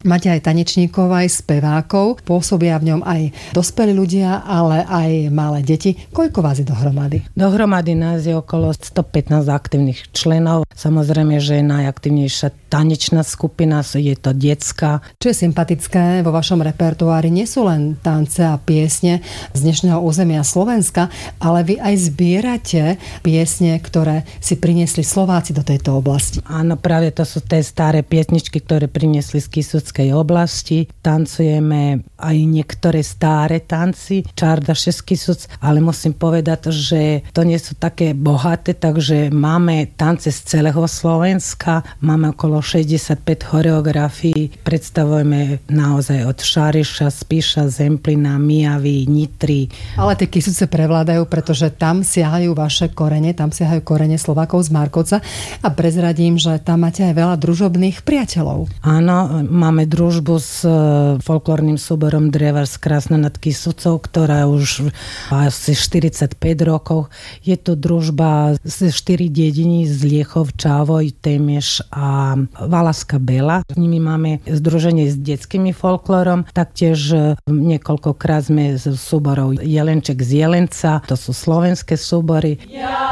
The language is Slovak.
Máte aj tanečníkov, aj spevákov, pôsobia v ňom aj dospelí ľudia, ale aj malé deti. Koľko vás je dohromady? Dohromady nás je okolo 115 aktívnych členov. Samozrejme, že je najaktívnejšia tanečná skupina, je to detská. Čo je sympatické vo vašom repertoári, nie sú len tance a piesne z dnešného územia Slovenska, ale vy aj zbierate piesne, ktoré si priniesli Slováci do tejto oblasti. Áno, práve to sú tie staré piesničky, ktoré priniesli z Kisuckej oblasti. Tancujeme aj niektoré staré tanci, Čardaše z Kisuc, ale musím povedať, že to nie sú také bohaté, takže máme tance z celého Slovenska, máme okolo 65 choreografií, predstavujeme naozaj od Šariša, Spiša, Zemplína, Mijavy, Nitry. Ale tie Kisuce prevládajú, pretože tam siahajú vaše korene, tam siahajú korene Slovákov z Markovca a prezradím, že tam máte aj veľa družobných priateľov. Áno, máme družbu s folklórnym súborom Drevar z Krásna nad Kisucou, ktorá už asi 45 rokov. Je to družba z 4 dediny z Liechov, Čávoj, Temeš a Valaska Bela. S nimi máme združenie s detskými folklórom, taktiež niekoľkokrát sme z súborov Jelenček z Jelenca, to sú slovenské súbory.